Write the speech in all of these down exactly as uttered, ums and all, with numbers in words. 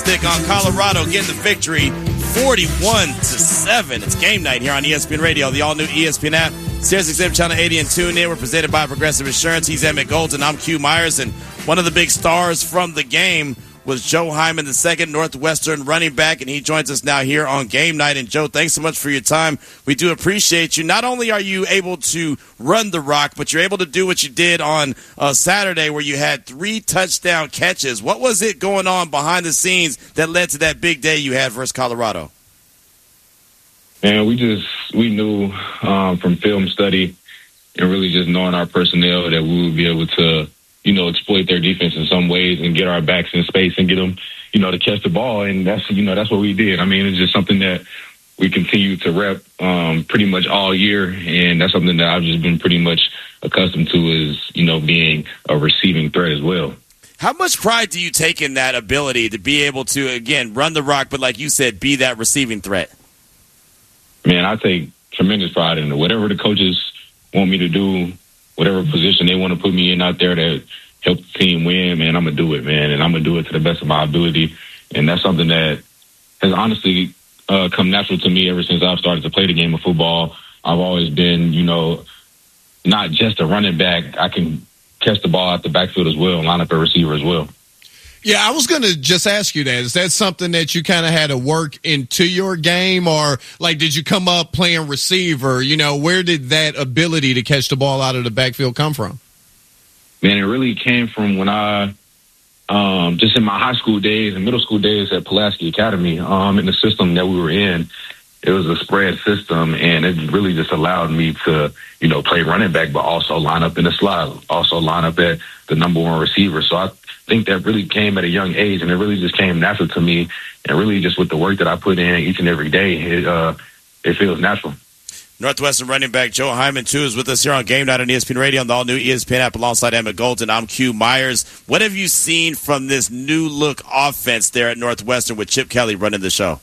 stick on Colorado getting the victory forty-one to seven. It's game night here on E S P N Radio, the all-new E S P N app, SiriusXM Channel eighty, and TuneIn. We're presented by Progressive Insurance. He's Emmett Golden. I'm Q Myers, and one of the big stars from the game was Joe Hyman, the second Northwestern running back, and he joins us now here on game night. And Joe, thanks so much for your time. We do appreciate you. Not only are you able to run the rock, but you're able to do what you did on uh, Saturday, where you had three touchdown catches. What was it going on behind the scenes that led to that big day you had versus Colorado? Man, we just we knew um, from film study and really just knowing our personnel that we would be able to, you know, exploit their defense in some ways and get our backs in space and get them, you know, to catch the ball. And that's, you know, that's what we did. I mean, it's just something that we continue to rep um, pretty much all year. And that's something that I've just been pretty much accustomed to is, you know, being a receiving threat as well. How much pride do you take in that ability to be able to, again, run the rock, but like you said, be that receiving threat? Man, I take tremendous pride in it. Whatever the coaches want me to do, whatever position they want to put me in out there to help the team win, man, I'm going to do it, man. And I'm going to do it to the best of my ability. And that's something that has honestly uh, come natural to me ever since I've started to play the game of football. I've always been, you know, not just a running back. I can catch the ball out the backfield as well and line up a receiver as well. Yeah, I was going to just ask you that. Is that something that you kind of had to work into your game, or like did you come up playing receiver? You know, where did that ability to catch the ball out of the backfield come from? Man, it really came from when I, um, just in my high school days and middle school days at Pulaski Academy, um, in the system that we were in. It was a spread system, and it really just allowed me to, you know, play running back, but also line up in the slot, also line up at the number one receiver. So I think that really came at a young age, and it really just came natural to me. And really just with the work that I put in each and every day, it, uh, it feels natural. Northwestern running back Joe Hyman, too, is with us here on Game Night on E S P N Radio on the all-new E S P N app alongside Emmett Golden. I'm Q Myers. What have you seen from this new-look offense there at Northwestern with Chip Kelly running the show?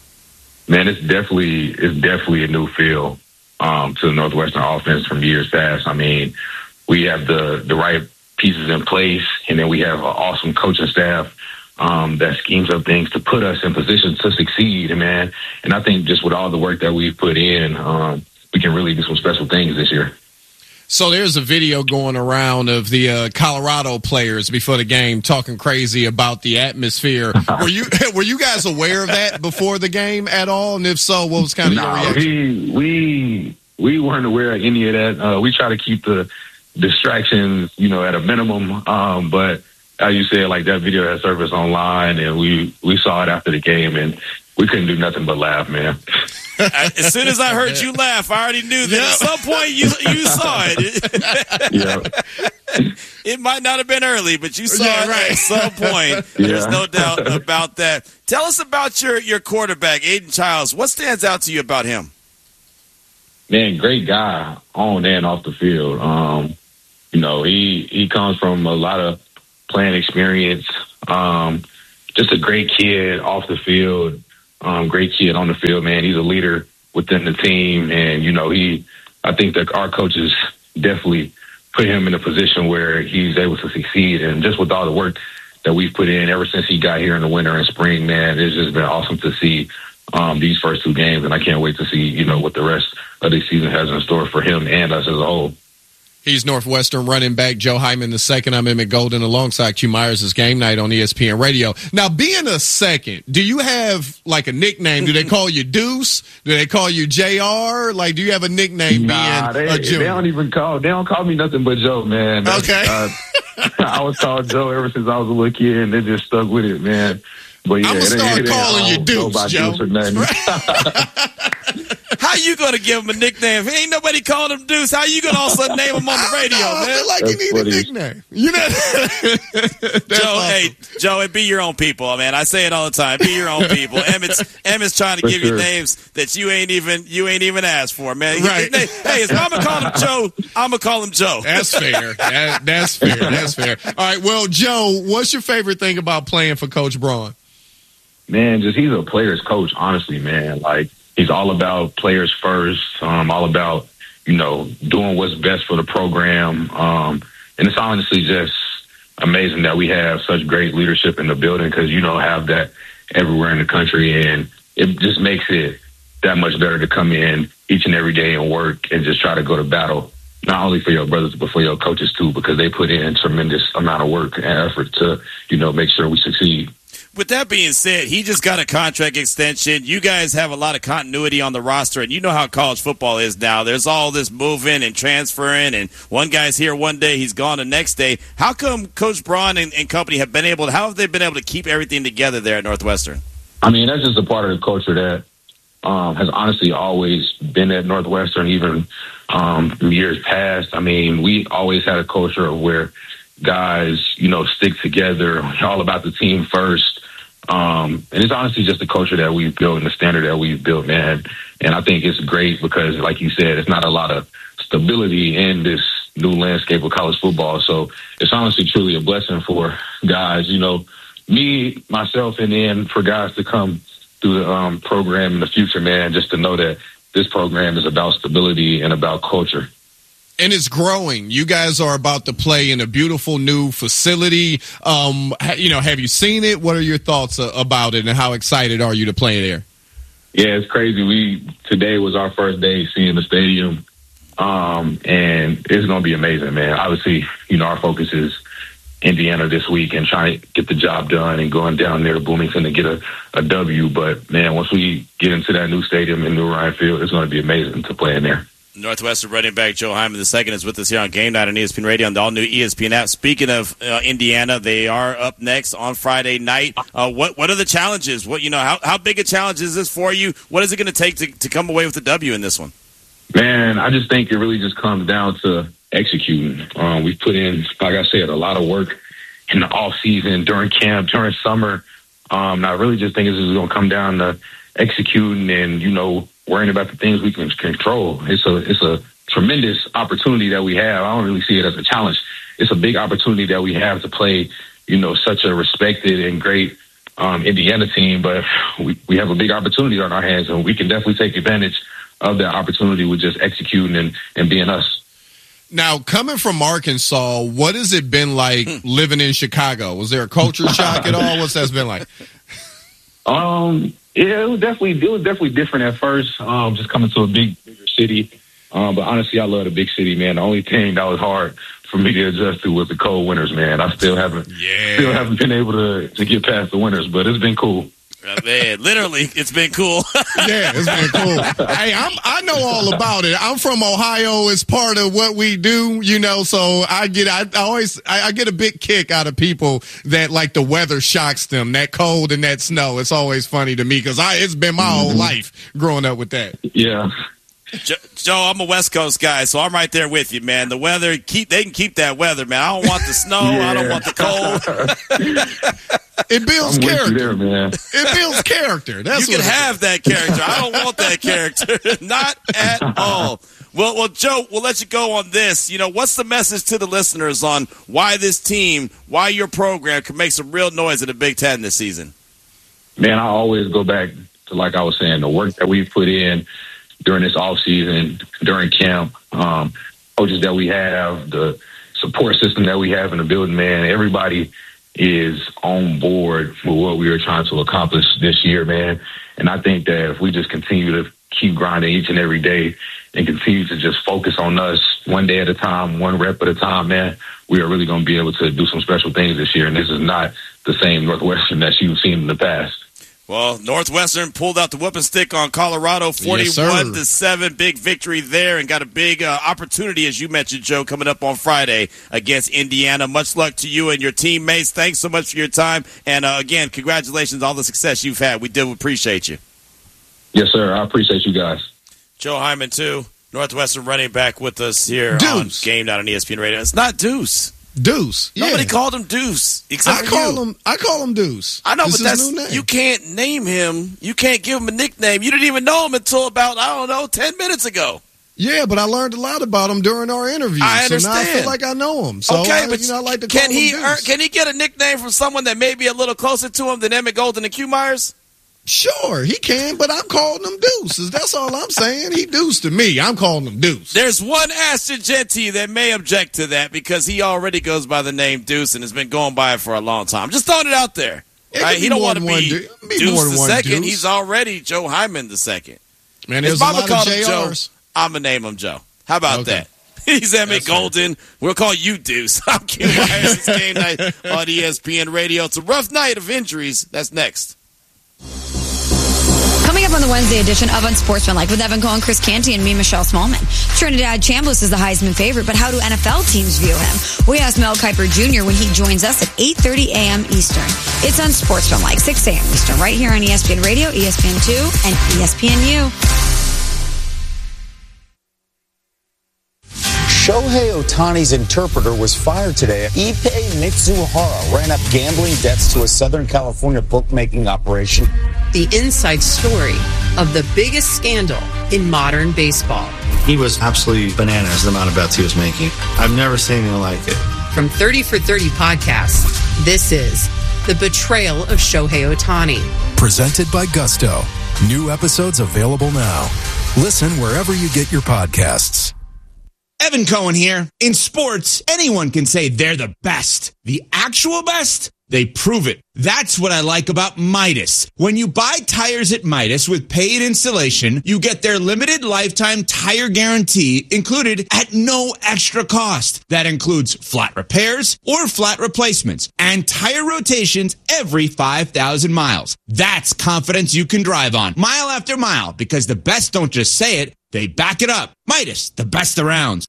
Man, it's definitely it's definitely a new feel um, to the Northwestern offense from years past. I mean, we have the, the right pieces in place, and then we have an awesome coaching staff um, that schemes up things to put us in position to succeed, man. And I think just with all the work that we've put in, um, we can really do some special things this year. So there's a video going around of the uh, Colorado players before the game talking crazy about the atmosphere. Were you were you guys aware of that before the game at all? And if so, what was kind of no, your we reaction? we we weren't aware of any of that. Uh, we try to keep the distractions, you know, at a minimum. Um, but as you said, like that video had surfaced online, and we we saw it after the game, and we couldn't do nothing but laugh, man. As soon as I heard you laugh, I already knew that yep. At some point you you saw it. Yeah. It might not have been early, but you saw yeah, it right. at some point. Yeah. There's no doubt about that. Tell us about your, your quarterback, Aiden Childs. What stands out to you about him? Man, great guy on and off the field. Um, you know, he, he comes from a lot of playing experience. Um, just a great kid off the field. Um, great kid on the field, man. He's a leader within the team. And, you know, he, I think that our coaches definitely put him in a position where he's able to succeed. And just with all the work that we've put in ever since he got here in the winter and spring, man, it's just been awesome to see um, these first two games. And I can't wait to see, you know, what the rest of the season has in store for him and us as a whole. He's Northwestern running back Joe Hyman the second. I'm Emmett Golden alongside Q Myers' Game Night on E S P N Radio. Now, being a second, do you have like a nickname? Do they call you Deuce? Do they call you J R? Like, do you have a nickname nah, being they, a Junior? They don't even call. They don't call me nothing but Joe, man. Okay. Uh, I was called Joe ever since I was a little kid, and they just stuck with it, man. But yeah, I'm gonna start it calling you Deuce, Joe. How you gonna give him a nickname? If ain't nobody calling him Deuce, how you gonna also name him on the radio, I man? feel like That's you need funny. a nickname. You know, Joe, awesome. hey, Joe, it be your own people, man. I say it all the time. Be your own people. Emmett's Emmett's trying to For give sure. you names that you ain't even you ain't even asked for, man. Right. Hey, if Mama call him Joe, I'ma call him Joe. That's fair. That, that's fair. That's fair. All right. Well, Joe, what's your favorite thing about playing for Coach Braun? Man, just he's a player's coach, honestly, man. Like, he's all about players first, um, all about, you know, doing what's best for the program. Um, and it's honestly just amazing that we have such great leadership in the building, because you don't have that everywhere in the country, and it just makes it that much better to come in each and every day and work and just try to go to battle, not only for your brothers, but for your coaches too, because they put in tremendous amount of work and effort to, you know, make sure we succeed. With that being said, he just got a contract extension. You guys have a lot of continuity on the roster, and you know how college football is now. There's all this moving and transferring, and one guy's here one day, he's gone the next day. How come Coach Braun and, and company have been able to, how have they been able to keep everything together there at Northwestern? I mean, that's just a part of the culture that um, has honestly always been at Northwestern, even um, in years past. I mean, we always had a culture of where guys, you know, stick together, all about the team first. Um, and it's honestly just the culture that we've built and the standard that we've built, man. And I think it's great because, like you said, it's not a lot of stability in this new landscape of college football. So it's honestly truly a blessing for guys, you know, me, myself, and then for guys to come through the um, program in the future, man, just to know that this program is about stability and about culture. And it's growing. You guys are about to play in a beautiful new facility. Um, ha- you know, have you seen it? What are your thoughts uh, about it, and how excited are you to play there? Yeah, it's crazy. We today was our first day seeing the stadium, um, and it's going to be amazing, man. Obviously, you know, our focus is Indiana this week and trying to get the job done and going down there to Bloomington to get a, a W. But, man, once we get into that new stadium in New Ryan Field, it's going to be amazing to play in there. Northwestern running back Joe Hyman the second is with us here on Game Night on E S P N Radio on the all-new E S P N app. Speaking of uh, Indiana, they are up next on Friday night. Uh, what what are the challenges? What you know? How how big a challenge is this for you? What is it going to take to to come away with a W in this one? Man, I just think it really just comes down to executing. Um, we've put in, like I said, a lot of work in the off season, during camp, during summer. Um, and I really just think it's just going to come down to executing and, you know, worrying about the things we can control. It's a it's a tremendous opportunity that we have. I don't really see it as a challenge. It's a big opportunity that we have to play, you know, such a respected and great um, Indiana team. But we, we have a big opportunity on our hands, and we can definitely take advantage of that opportunity with just executing and, and being us. Now, coming from Arkansas, what has it been like living in Chicago? Was there a culture shock at all? What's that been like? Um, yeah, it was definitely it was definitely different at first. Um, just coming to a big, bigger city. Um, but honestly, I love the big city, man. The only thing that was hard for me to adjust to was the cold winters, man. I still haven't, yeah. still haven't been able to to get past the winters, but it's been cool. Uh, man, literally, it's been cool. Yeah, it's been cool. Hey, I'm, I know all about it. I'm from Ohio. It's part of what we do, you know, so I get, I, I always, I, I get a big kick out of people that like the weather shocks them, that cold and that snow. It's always funny to me because I, it's been my whole life growing up with that. Yeah. Joe, I'm a West Coast guy, so I'm right there with you, man. The weather, keep they can keep that weather, man. I don't want the snow. Yeah. I don't want the cold. It builds I'm character, there, man. It builds character. That's you what can have that character. I don't want that character, not at all. Well, well, Joe, we'll let you go on this. You know, what's the message to the listeners on why this team, why your program can make some real noise in the Big Ten this season? Man, I always go back to, like I was saying, the work that we've put in during this off season, during camp, um, coaches that we have, the support system that we have in the building, man. Everybody is on board with what we are trying to accomplish this year, man. And I think that if we just continue to keep grinding each and every day and continue to just focus on us one day at a time, one rep at a time, man, we are really going to be able to do some special things this year. And this is not the same Northwestern that you've seen in the past. Well, Northwestern pulled out the whooping stick on Colorado, forty-one to seven, big victory there, and got a big uh, opportunity, as you mentioned, Joe, coming up on Friday against Indiana. Much luck to you and your teammates. Thanks so much for your time, and uh, again, congratulations on all the success you've had. We do appreciate you. Yes, sir. I appreciate you guys. Joe Hyman, too, Northwestern running back with us here Deuce. on Game Night on E S P N Radio. It's not Deuce. Deuce. Yeah. Nobody called him Deuce except I for call you. him. I call him Deuce. I know, this but that's new name. You can't name him. You can't give him a nickname. You didn't even know him until about I don't know ten minutes ago. Yeah, but I learned a lot about him during our interview. I understand. So now I feel like I know him. So okay, I, but you know, I like to can call he him earn, Deuce. can he get a nickname from someone that may be a little closer to him than Emmett Golden and Q Myers? Sure, he can, but I'm calling him Deuces. That's all I'm saying. He Deuce to me. I'm calling him Deuce. There's one Aston Genty that may object to that because he already goes by the name Deuce and has been going by it for a long time. Just throwing it out there. Right? He don't want to be, be Deuce the second. Deuce. He's already Joe Hyman the second. Man, there's a lot of J Rs. I'm going to name him Joe. How about okay. that? He's Emmett Golden. Right. We'll call you Deuce. I'm Q Myers. It's Game Night on E S P N Radio. It's a rough night of injuries. That's next. Coming up on the Wednesday edition of Unsportsmanlike with Evan Cohen, Chris Canty, and me, Michelle Smallman. Trinidad Chambliss is the Heisman favorite, but how do N F L teams view him? We asked Mel Kiper Junior when he joins us at eight thirty a.m. Eastern. It's Unsportsmanlike, six a.m. Eastern, right here on E S P N Radio, E S P N two, and E S P N U. Shohei Ohtani's interpreter was fired today. Ippei Mitsuhara ran up gambling debts to a Southern California bookmaking operation. The inside story of the biggest scandal in modern baseball. He was absolutely bananas, the amount of bets he was making. I've never seen anything like it. From thirty for thirty podcasts, this is The Betrayal of Shohei Ohtani. Presented by Gusto. New episodes available now. Listen wherever you get your podcasts. Evan Cohen here. In sports, anyone can say they're the best. The actual best? They prove it. That's what I like about Midas. When you buy tires at Midas with paid installation, you get their limited lifetime tire guarantee included at no extra cost. That includes flat repairs or flat replacements and tire rotations every five thousand miles. That's confidence you can drive on mile after mile because the best don't just say it, they back it up. Midas, the best around.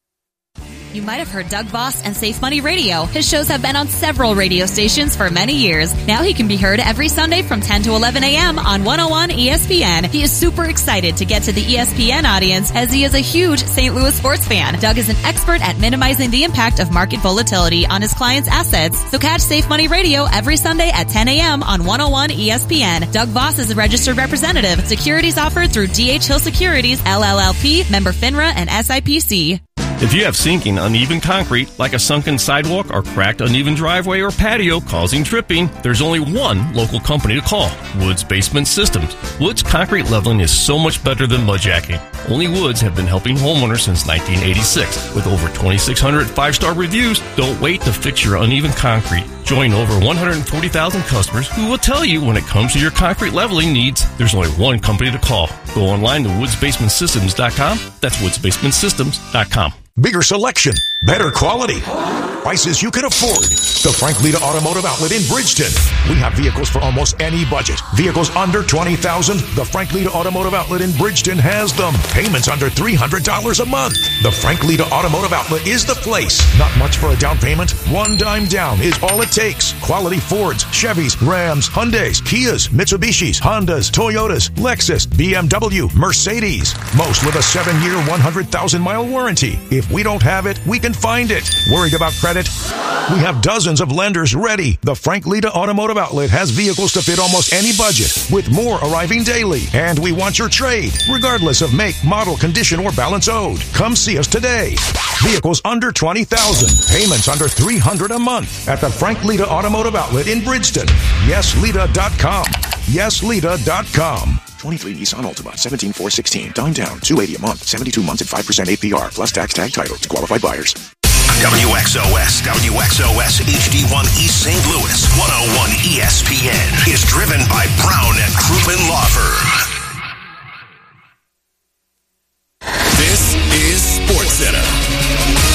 You might have heard Doug Voss and Safe Money Radio. His shows have been on several radio stations for many years. Now he can be heard every Sunday from ten to eleven a.m. on one oh one E S P N. He is super excited to get to the E S P N audience as he is a huge Saint Louis sports fan. Doug is an expert at minimizing the impact of market volatility on his clients' assets. So catch Safe Money Radio every Sunday at ten a.m. on one oh one E S P N. Doug Voss is a registered representative. Securities offered through D H Hill Securities, L L L P, member FINRA, and S I P C. If you have sinking, uneven concrete, like a sunken sidewalk or cracked uneven driveway or patio causing tripping, there's only one local company to call, Woods Basement Systems. Woods concrete leveling is so much better than mudjacking. Only Woods have been helping homeowners since nineteen eighty-six. With over twenty-six hundred five-star reviews, don't wait to fix your uneven concrete. Join over one hundred forty thousand customers who will tell you when it comes to your concrete leveling needs, there's only one company to call. Go online to woods basement systems dot com. That's woods basement systems dot com. Bigger selection, better quality, prices you can afford. The Frank Lita Automotive Outlet in Bridgeton. We have vehicles for almost any budget. Vehicles under twenty thousand dollars. The Frank Lita Automotive Outlet in Bridgeton has them. Payments under three hundred dollars a month. The Frank Lita Automotive Outlet is the place. Not much for a down payment. One dime down is all it takes. Quality Fords, Chevys, Rams, Hyundais, Kias, Mitsubishis, Hondas, Toyotas, Lexus, B M W, Mercedes. Most with a seven-year, one hundred thousand mile warranty. If we don't have it, we can find it. Worried about credit? We have dozens of lenders ready. The Frank Lita Automotive Outlet has vehicles to fit almost any budget, with more arriving daily. And we want your trade, regardless of make, model, condition, or balance owed. Come see us today. Vehicles under twenty thousand dollars. Payments under three hundred dollars a month at the Frank Lita Automotive Outlet in Bridgeton. yes lita dot com. yes lita dot com. twenty-three Nissan Altima, seventeen four sixteen. Dime down, two hundred eighty dollars a month, seventy-two months at five percent A P R, plus tax tag title to qualified buyers. W X O S, W X O S H D one East Saint Louis, one oh one E S P N is driven by Brown and Crouppen Law Firm. This is SportsCenter.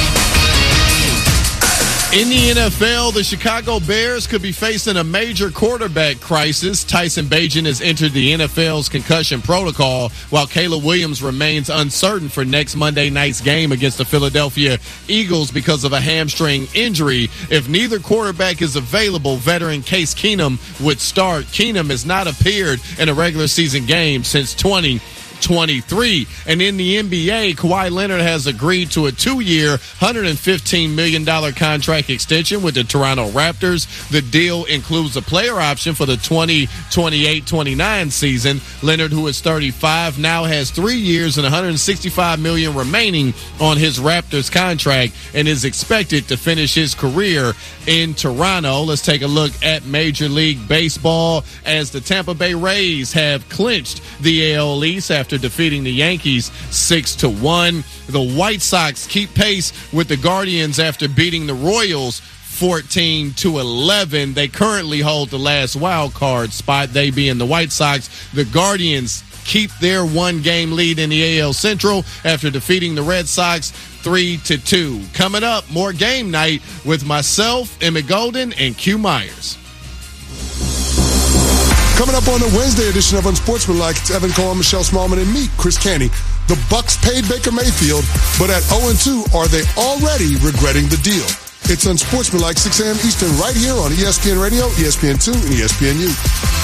In the N F L, the Chicago Bears could be facing a major quarterback crisis. Tyson Bagent has entered the N F L's concussion protocol, while Caleb Williams remains uncertain for next Monday night's game against the Philadelphia Eagles because of a hamstring injury. If neither quarterback is available, veteran Case Keenum would start. Keenum has not appeared in a regular season game since twenty twenty-three. And in the N B A, Kawhi Leonard has agreed to a two-year, one hundred fifteen million dollars contract extension with the Toronto Raptors. The deal includes a player option for the twenty twenty-eight twenty-nine season. Leonard, who is thirty-five, now has three years and one hundred sixty-five million dollars remaining on his Raptors contract and is expected to finish his career in Toronto. Let's take a look at Major League Baseball as the Tampa Bay Rays have clinched the A L East after defeating the Yankees six to one. The White Sox keep pace with the Guardians after beating the Royals fourteen to eleven. They currently hold the last wild card spot, they being the White Sox. The Guardians keep their one-game lead in the A L Central after defeating the Red Sox three to two. Coming up, more game night with myself, Emmett Golden, and Q Myers. Coming up on the Wednesday edition of Unsportsmanlike, it's Evan Cohen, Michelle Smallman, and me, Chris Canty. The Bucks paid Baker Mayfield, but at oh and two, are they already regretting the deal? It's Unsportsmanlike, six a.m. Eastern, right here on E S P N Radio, E S P N two, and E S P N U.